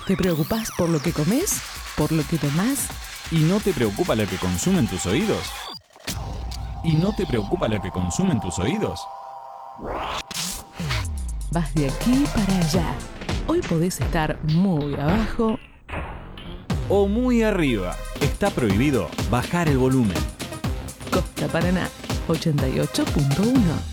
¿Te preocupás por lo que comes? ¿Por lo que tomás? ¿Y no te preocupa lo que consumen tus oídos? ¿Y no te preocupa lo que consumen tus oídos? Vas de aquí para allá. Hoy podés estar muy abajo O muy arriba. Está prohibido bajar el volumen. Costa Paraná 88.1.